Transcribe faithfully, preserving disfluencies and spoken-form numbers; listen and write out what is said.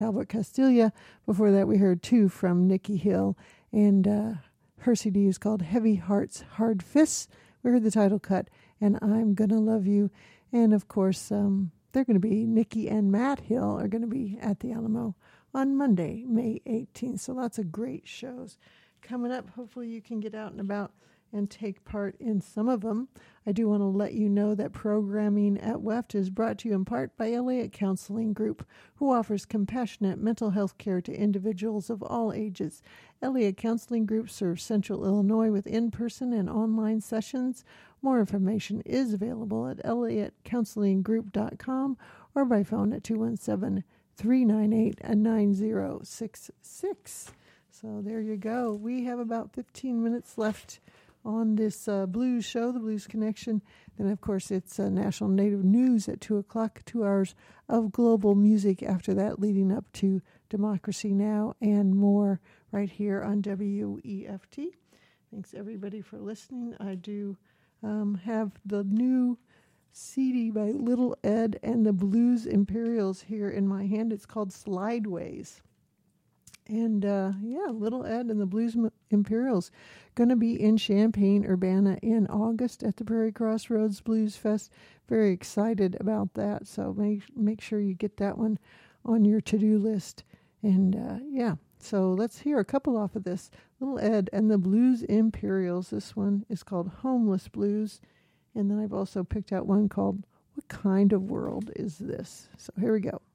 Albert Castilla. Before that, we heard two from Nikki Hill, and uh, her C D is called Heavy Hearts, Hard Fists. We heard the title cut, and I'm Gonna Love You. And of course, um, they're going to be, Nikki and Matt Hill are going to be at the Alamo on Monday, May eighteenth. So lots of great shows coming up. Hopefully you can get out and about and take part in some of them. I do want to let you know that programming at W E F T is brought to you in part by Elliott Counseling Group, who offers compassionate mental health care to individuals of all ages. Elliott Counseling Group serves Central Illinois with in-person and online sessions. More information is available at elliott counseling group dot com or by phone at two one seven, three nine eight, nine zero six six. So there you go. We have about fifteen minutes left on this uh, blues show, the Blues Connection. Then, of course, it's uh, National Native News at two o'clock, two hours of global music after that, leading up to Democracy Now! And more right here on W E F T. Thanks, everybody, for listening. I do um, have the new C D by Little Ed and the Blues Imperials here in my hand. It's called Slideways. And, uh, yeah, Little Ed and the Blues Imperials going to be in Champaign-Urbana in August at the Prairie Crossroads Blues Fest. Very excited about that. So make, make sure you get that one on your to-do list. And, uh, yeah, so let's hear a couple off of this. Little Ed and the Blues Imperials. This one is called Homeless Blues. And then I've also picked out one called What Kind of World Is This? So here we go.